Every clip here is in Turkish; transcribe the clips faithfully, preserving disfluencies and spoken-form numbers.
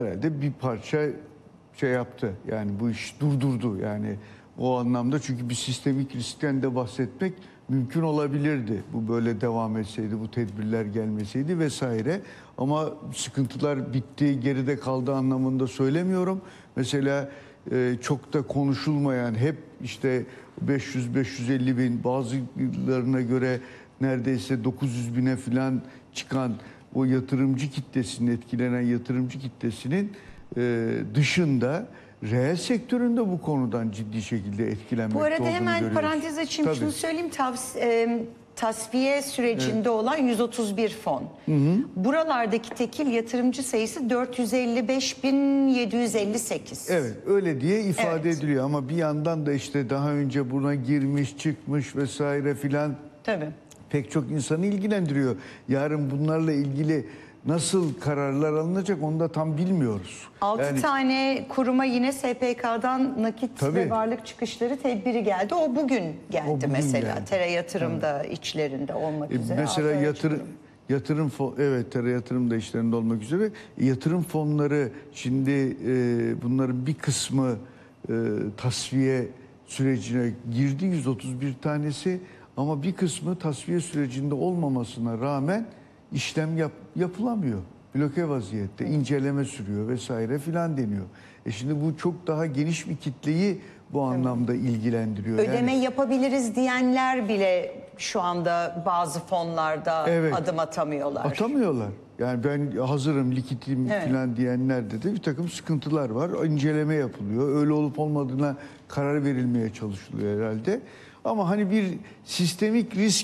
herhalde bir parça şey yaptı. Yani bu iş durdurdu. Yani o anlamda, çünkü bir sistemik riskten de bahsetmek mümkün olabilirdi. Bu böyle devam etseydi, bu tedbirler gelmeseydi vesaire. Ama sıkıntılar bitti, geride kaldı anlamında söylemiyorum. Mesela e, çok da konuşulmayan, hep işte beş yüz beş yüz elli bin, bazılarına göre neredeyse dokuz yüz bine falan çıkan o yatırımcı kitlesinin, etkilenen yatırımcı kitlesinin e, dışında reel sektöründe bu konudan ciddi şekilde etkilenmekte Bu arada olduğunu hemen görüyoruz. parantez açayım. Tabii. Şunu söyleyeyim. Tavs e, tasfiye sürecinde evet. olan yüz otuz bir fon. Hı hı. Buralardaki tekil yatırımcı sayısı dört yüz elli beş bin yedi yüz elli sekiz. Evet, öyle diye ifade evet. ediliyor ama bir yandan da işte daha önce buna girmiş, çıkmış vesaire filan. Tabii. Pek çok insanı ilgilendiriyor. Yarın bunlarla ilgili nasıl kararlar alınacak onu da tam bilmiyoruz. altı yani, tane kuruma yine S P K'dan nakit tabii. ve varlık çıkışları tedbiri geldi. O bugün geldi o bugün mesela. Geldi. Tere yatırımda evet. içlerinde olmak e, üzere. Mesela yatırım yatırım fon, evet tere yatırım da işlerinde olmak üzere. E, yatırım fonları şimdi e, bunların bir kısmı e, tasfiye sürecine girdi, yüz otuz bir tanesi. Ama bir kısmı tasfiye sürecinde olmamasına rağmen işlem yap, yapılamıyor. Bloke vaziyette, inceleme sürüyor vesaire filan deniyor. E şimdi bu çok daha geniş bir kitleyi bu anlamda ilgilendiriyor. Ödeme yani, yapabiliriz diyenler bile şu anda bazı fonlarda evet, adım atamıyorlar. Atamıyorlar. Yani ben hazırım, likitim evet. filan diyenlerde de bir takım sıkıntılar var. İnceleme yapılıyor. Öyle olup olmadığına karar verilmeye çalışılıyor herhalde. Ama hani bir sistemik risk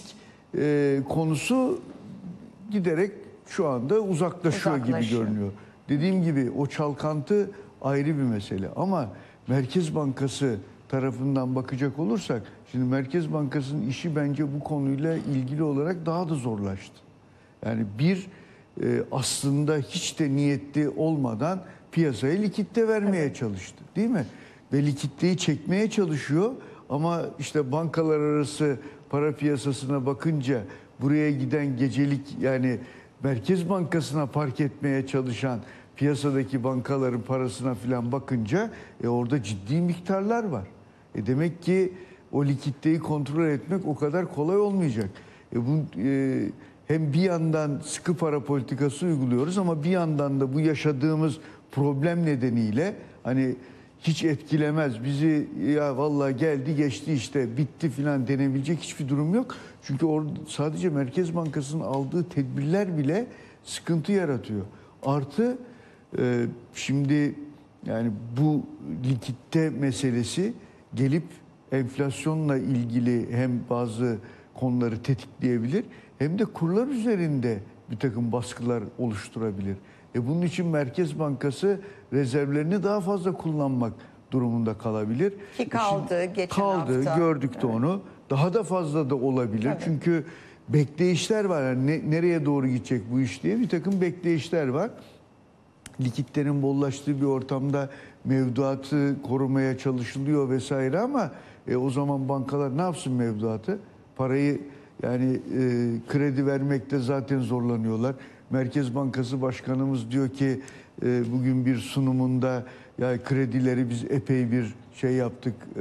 e, konusu giderek şu anda uzaklaşıyor, uzaklaşıyor gibi görünüyor. Dediğim gibi o çalkantı ayrı bir mesele. Ama Merkez Bankası tarafından bakacak olursak, şimdi Merkez Bankası'nın işi bence bu konuyla ilgili olarak daha da zorlaştı. Yani bir e, aslında hiç de niyetli olmadan piyasaya likitte vermeye evet. çalıştı, değil mi? Ve likitteyi çekmeye çalışıyor. Ama işte bankalar arası para piyasasına bakınca buraya giden gecelik, yani Merkez Bankası'na park etmeye çalışan piyasadaki bankaların parasına falan bakınca e, orada ciddi miktarlar var. E demek ki o likiditeyi kontrol etmek o kadar kolay olmayacak. E bu, e, hem bir yandan sıkı para politikası uyguluyoruz ama bir yandan da bu yaşadığımız problem nedeniyle hani hiç etkilemez bizi, ya vallahi geldi geçti işte bitti filan denebilecek hiçbir durum yok. Çünkü orada sadece Merkez Bankası'nın aldığı tedbirler bile sıkıntı yaratıyor. Artı e, şimdi yani bu likitte meselesi gelip enflasyonla ilgili hem bazı konuları tetikleyebilir hem de kurlar üzerinde bir takım baskılar oluşturabilir. E bunun için Merkez Bankası rezervlerini daha fazla kullanmak durumunda kalabilir. Ki kaldı geçen kaldı, hafta. Kaldı, gördük de evet. onu. Daha da fazla da olabilir. Evet. Çünkü bekleyişler var. Yani ne, nereye doğru gidecek bu iş diye bir takım bekleyişler var. Likitlerin bollaştığı bir ortamda mevduatı korumaya çalışılıyor vesaire ama e, o zaman bankalar ne yapsın mevduatı? Parayı yani e, kredi vermekte zaten zorlanıyorlar. Merkez Bankası Başkanımız diyor ki e, bugün bir sunumunda ya kredileri biz epey bir şey yaptık, e,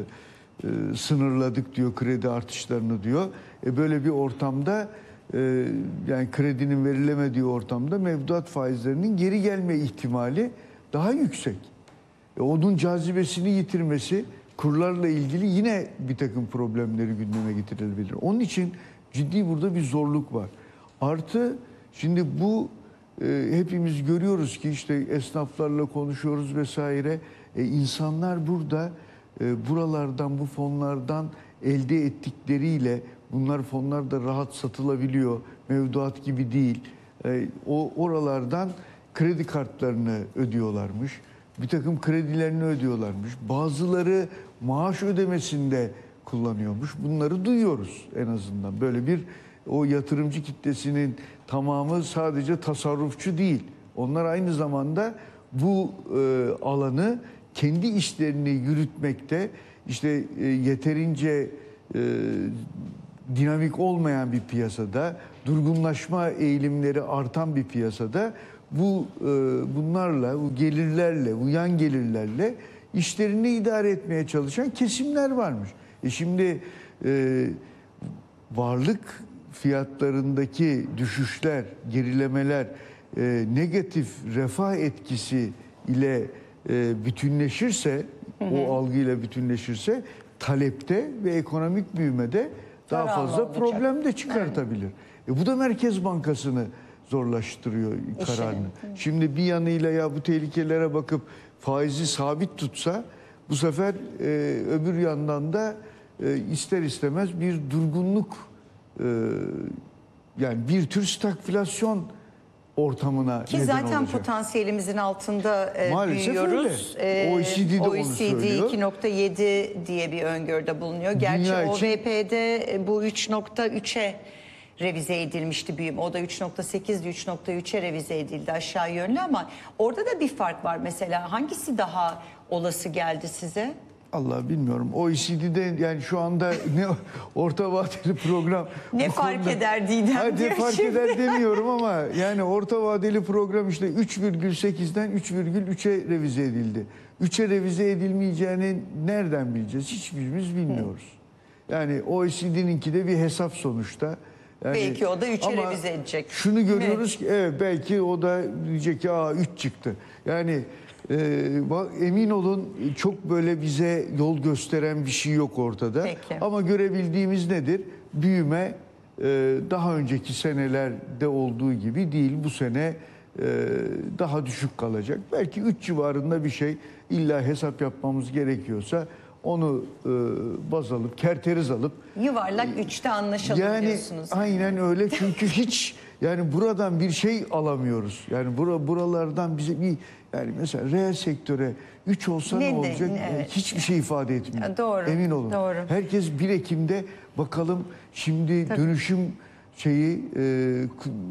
e, sınırladık diyor kredi artışlarını diyor. E, böyle bir ortamda e, yani kredinin verilemediği ortamda mevduat faizlerinin geri gelme ihtimali daha yüksek. E, onun cazibesini yitirmesi kurlarla ilgili yine bir takım problemleri gündeme getirebilir. Onun için ciddi burada bir zorluk var. Artı şimdi bu e, hepimiz görüyoruz ki işte esnaflarla konuşuyoruz vesaire. E, insanlar burada e, buralardan, bu fonlardan elde ettikleriyle, bunlar fonlar da rahat satılabiliyor. Mevduat gibi değil. E, o oralardan kredi kartlarını ödüyorlarmış. Bir takım kredilerini ödüyorlarmış. Bazıları maaş ödemesinde kullanıyormuş. Bunları duyuyoruz en azından. Böyle bir o yatırımcı kitlesinin tamamı sadece tasarrufçu değil. Onlar aynı zamanda bu e, alanı kendi işlerini yürütmekte işte e, yeterince e, dinamik olmayan bir piyasada, durgunlaşma eğilimleri artan bir piyasada bu e, bunlarla, bu gelirlerle, bu yan gelirlerle işlerini idare etmeye çalışan kesimler varmış. E şimdi e, varlık fiyatlarındaki düşüşler, gerilemeler, e, negatif refah etkisi ile e, bütünleşirse, hı hı. o algıyla bütünleşirse talepte ve ekonomik büyümede daha Zararlı fazla olacak. problem de çıkartabilir. E, bu da Merkez Bankası'nı zorlaştırıyor kararını. İşini. Şimdi bir yanıyla ya bu tehlikelere bakıp faizi sabit tutsa bu sefer e, öbür yandan da e, ister istemez bir durgunluk, e, yani bir tür stagflasyon ortamına Ki neden zaten olacak. potansiyelimizin altında e, Maalesef büyüyoruz. öyle. E, O E C D de onu O E C D söylüyor. iki nokta yedi diye bir öngörüde bulunuyor. Gerçi Dünya için- O V P'de e, bu üç nokta üçe revize edilmişti büyüme. O da üç nokta sekizdi, üç nokta üçe revize edildi aşağı yönlü ama orada da bir fark var mesela. Hangisi daha olası geldi size? Allah bilmiyorum. O E C D'de yani şu anda ne orta vadeli program Ne bu fark konuda- eder Didem Hadi diyor fark şimdi. eder demiyorum ama yani orta vadeli program işte üç virgül sekizden üç virgül üçe revize edildi. üçe revize edilmeyeceğini nereden bileceğiz? Hiçbirimiz bilmiyoruz. Yani O E C D'ninki de bir hesap sonuçta. Yani, Belki o da üçe ama revize edecek. Şunu görüyoruz ki evet, belki o da diyecek ki aa üç çıktı. Yani e, bak, emin olun çok böyle bize yol gösteren bir şey yok ortada. Peki. Ama görebildiğimiz nedir? Büyüme e, daha önceki senelerde olduğu gibi değil. Bu sene e, daha düşük kalacak. Belki üç civarında bir şey, illa hesap yapmamız gerekiyorsa onu e, baz alıp, kerteriz alıp Yuvarlak üçte anlaşalım yani diyorsunuz. aynen öyle çünkü hiç yani buradan bir şey alamıyoruz. Yani bura, buralardan bize bir yani mesela reel sektöre üç olsa ne, Ne de- olacak? ne- Yani evet. hiçbir şey ifade etmiyor. Ya doğru, Emin olun. doğru. Herkes bir Ekim'de bakalım şimdi dönüşüm şeyi e, k- e,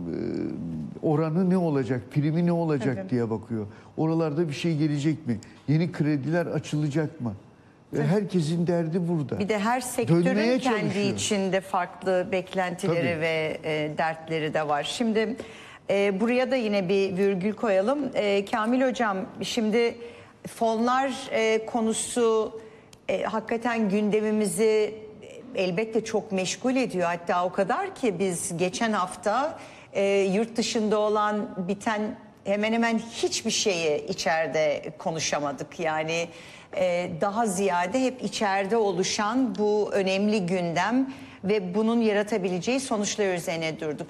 oranı ne olacak, primi ne olacak Tabii. diye bakıyor. Oralarda bir şey gelecek mi? Yeni krediler açılacak mı? Ve herkesin derdi burada. Bir de her sektörün Dönmeye kendi çalışıyor. içinde farklı beklentileri Tabii. ve e, dertleri de var. Şimdi e, buraya da yine bir virgül koyalım. E, Kamil Hocam, şimdi fonlar e, konusu e, hakikaten gündemimizi e, elbette çok meşgul ediyor. Hatta o kadar ki biz geçen hafta e, yurt dışında olan biten hemen hemen hiçbir şeyi içeride konuşamadık. Yani e, daha ziyade hep içeride oluşan bu önemli gündem ve bunun yaratabileceği sonuçlar üzerine durduk.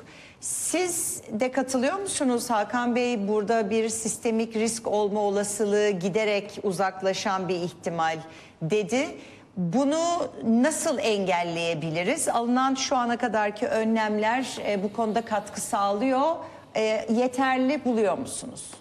Siz de katılıyor musunuz Hakan Bey? Burada bir sistemik risk olma olasılığı giderek uzaklaşan bir ihtimal dedi. Bunu nasıl engelleyebiliriz? Alınan şu ana kadarki önlemler e, bu konuda katkı sağlıyor. E, yeterli buluyor musunuz?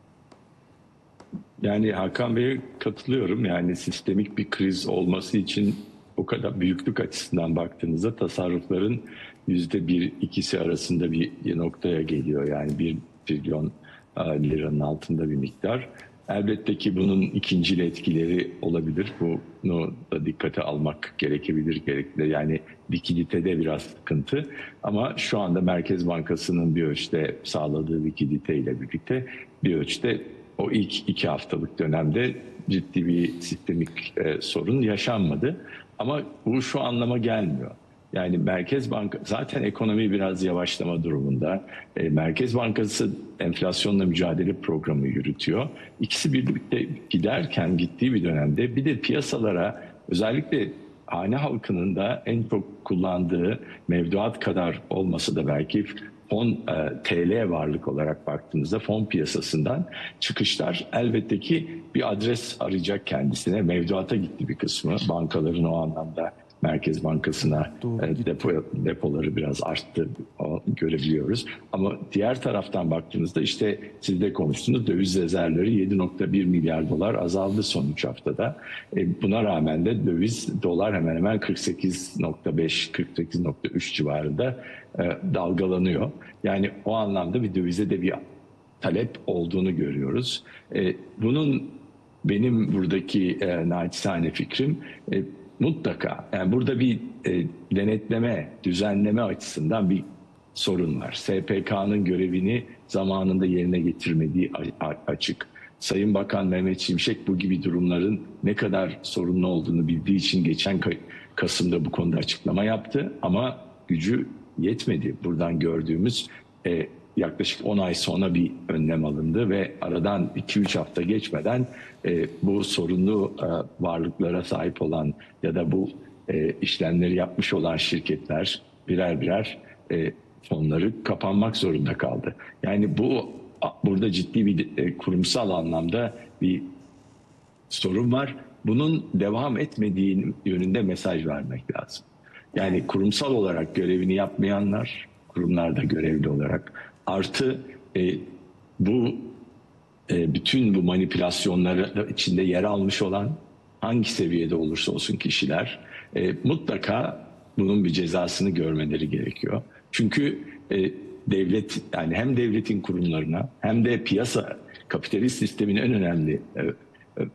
Yani Hakan Bey'e katılıyorum. Yani sistemik bir kriz olması için o kadar büyüklük açısından baktığınızda tasarrufların yüzde bir ikisi arasında bir noktaya geliyor. Yani bir trilyon liranın altında bir miktar. Elbette ki bunun ikincil etkileri olabilir. Bunu da dikkate almak gerekebilir. gerekli. Yani likiditede biraz sıkıntı. Ama şu anda Merkez Bankası'nın bir ölçüde sağladığı likidite ile birlikte bir ölçüde o ilk iki haftalık dönemde ciddi bir sistemik e, sorun yaşanmadı. Ama bu şu anlama gelmiyor. Yani Merkez Banka zaten ekonomi biraz yavaşlama durumunda. E, Merkez Bankası enflasyonla mücadele programı yürütüyor. İkisi birlikte giderken gittiği bir dönemde bir de piyasalara özellikle hane halkının da en çok kullandığı mevduat kadar olmasa da belki fon e, T L varlık olarak baktığımızda fon piyasasından çıkışlar elbette ki bir adres arayacak kendisine. Mevduata gitti bir kısmı. Bankaların o anlamda Merkez Bankası'na e, depo, depoları biraz arttı, o, görebiliyoruz. Ama diğer taraftan baktığımızda işte siz de konuştunuz, döviz rezervleri yedi nokta bir milyar dolar azaldı son üç haftada. E, buna rağmen de döviz dolar hemen hemen kırk sekiz nokta beş kırk sekiz nokta üç civarında e, dalgalanıyor. Yani o anlamda bir dövize de bir talep olduğunu görüyoruz. E, bunun benim buradaki e, naçizane fikrim e, mutlaka yani burada bir e, denetleme, düzenleme açısından bir sorun var. S P K'nın görevini zamanında yerine getirmediği açık. Sayın Bakan Mehmet Şimşek bu gibi durumların ne kadar sorunlu olduğunu bildiği için geçen Kasım'da bu konuda açıklama yaptı ama gücü yetmedi. Buradan gördüğümüz e, yaklaşık on ay sonra bir önlem alındı ve aradan iki üç hafta geçmeden e, bu sorunlu e, varlıklara sahip olan ya da bu e, işlemleri yapmış olan şirketler birer birer e, fonları kapanmak zorunda kaldı. Yani bu burada ciddi bir e, kurumsal anlamda bir sorun var. Bunun devam etmediği yönünde mesaj vermek lazım. Yani kurumsal olarak görevini yapmayanlar, kurumlarda görevli olarak artı e, bu e, bütün bu manipülasyonları içinde yer almış olan hangi seviyede olursa olsun kişiler e, mutlaka bunun bir cezasını görmeleri gerekiyor. Çünkü e, devlet, yani hem devletin kurumlarına hem de piyasa, kapitalist sistemin en önemli e, e,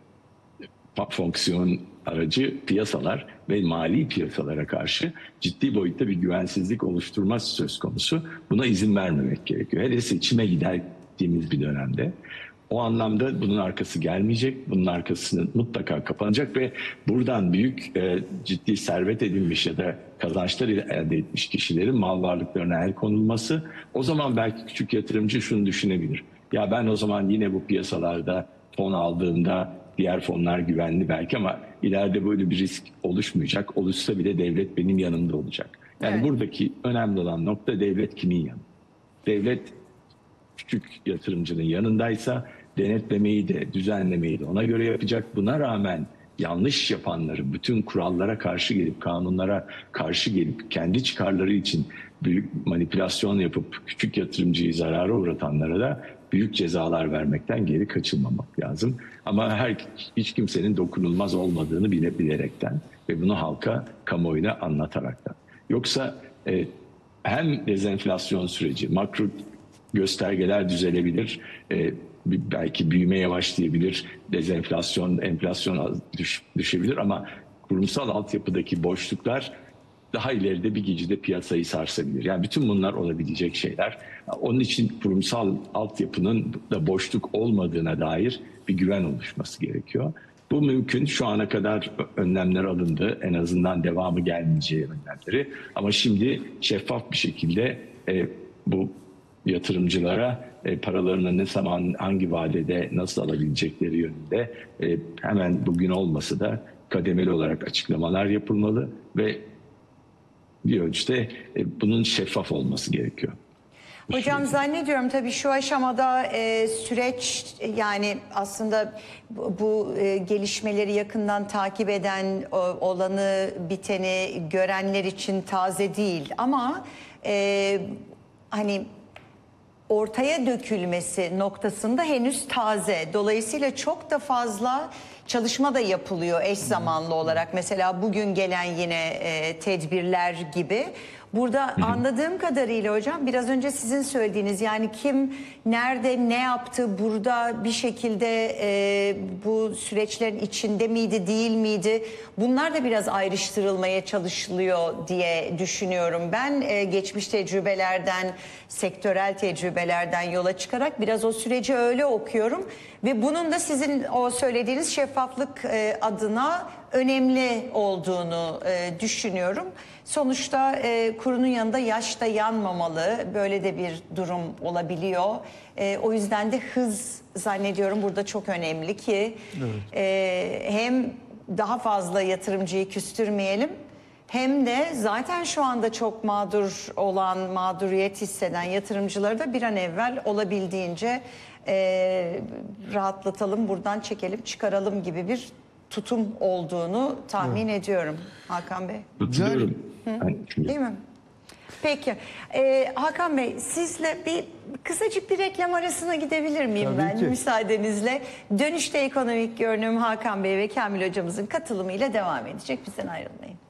fonksiyon aracı piyasalar ve mali piyasalara karşı ciddi boyutta bir güvensizlik oluşturması söz konusu. Buna izin vermemek gerekiyor. Hele seçime giderdiğimiz bir dönemde. O anlamda bunun arkası gelmeyecek, bunun arkasını mutlaka kapanacak ve buradan büyük e, ciddi servet edinmiş ya da kazançlar elde etmiş kişilerin mal varlıklarına el konulması, o zaman belki küçük yatırımcı şunu düşünebilir. Ya ben o zaman yine bu piyasalarda fon aldığımda diğer fonlar güvenli belki ama ileride böyle bir risk oluşmayacak. Oluşsa bile devlet benim yanımda olacak. Yani evet. Buradaki önemli olan nokta devlet kimin yanında? Devlet küçük yatırımcının yanındaysa denetlemeyi de düzenlemeyi de ona göre yapacak. Buna rağmen yanlış yapanları, bütün kurallara karşı gelip kanunlara karşı gelip kendi çıkarları için büyük manipülasyon yapıp küçük yatırımcıyı zarara uğratanlara da büyük cezalar vermekten geri kaçınmamak lazım. Ama her hiç kimsenin dokunulmaz olmadığını bile bilerekten ve bunu halka, kamuoyuna anlataraktan. Yoksa e, hem dezenflasyon süreci, makro göstergeler düzelebilir, e, belki büyüme yavaşlayabilir, dezenflasyon, enflasyon düş, düşebilir ama kurumsal altyapıdaki boşluklar daha ileride bir gecede piyasayı sarsabilir. Yani bütün bunlar olabilecek şeyler. Onun için kurumsal altyapının da boşluk olmadığına dair bir güven oluşması gerekiyor. Bu mümkün. Şu ana kadar önlemler alındı. En azından devamı gelmeyeceği önlemleri. Ama şimdi şeffaf bir şekilde e, bu yatırımcılara e, paralarını ne zaman, hangi vadede nasıl alabilecekleri yönünde e, hemen bugün olmasa da kademeli olarak açıklamalar yapılmalı ve bir ölçüde e, bunun şeffaf olması gerekiyor. Hocam zannediyorum tabii şu aşamada e, süreç yani aslında bu, bu e, gelişmeleri yakından takip eden, o, olanı biteni görenler için taze değil ama e, hani ortaya dökülmesi noktasında henüz taze. Dolayısıyla çok da fazla çalışma da yapılıyor eş zamanlı olarak. Mesela bugün gelen yine e, tedbirler gibi. Burada anladığım kadarıyla hocam biraz önce sizin söylediğiniz yani kim nerede ne yaptı burada bir şekilde e, bu süreçlerin içinde miydi değil miydi bunlar da biraz ayrıştırılmaya çalışılıyor diye düşünüyorum. Ben e, geçmiş tecrübelerden sektörel tecrübelerden yola çıkarak biraz o süreci öyle okuyorum ve bunun da sizin o söylediğiniz şeffaflık e, adına önemli olduğunu e, düşünüyorum. Sonuçta e, kurunun yanında yaş da yanmamalı. Böyle de bir durum olabiliyor. E, o yüzden de hız zannediyorum burada çok önemli ki evet. e, hem daha fazla yatırımcıyı küstürmeyelim hem de zaten şu anda çok mağdur olan, mağduriyet hisseden yatırımcıları da bir an evvel olabildiğince e, rahatlatalım, buradan çekelim, çıkaralım gibi bir tutum olduğunu tahmin evet. ediyorum Hakan Bey. Katılıyorum. Değil mi? Peki. Ee, Hakan Bey sizle bir kısacık bir reklam arasına gidebilir miyim Tabii ben ki. müsaadenizle? Dönüşte ekonomik görünüm Hakan Bey ve Kamil hocamızın katılımıyla devam edecek. Bizden ayrılmayın.